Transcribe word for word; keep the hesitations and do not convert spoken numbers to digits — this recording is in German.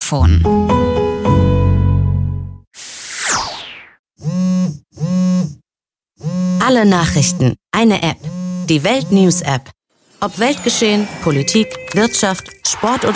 Telefon. Alle Nachrichten, eine App. Die Welt News App. Ob Weltgeschehen, Politik, Wirtschaft, Sport oder